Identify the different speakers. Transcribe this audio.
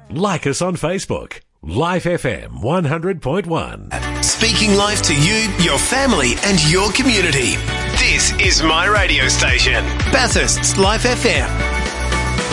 Speaker 1: Like us on Facebook. Life FM 100.1.
Speaker 2: Speaking life to you, your family and your community. This is my radio station, Bathurst's Life FM.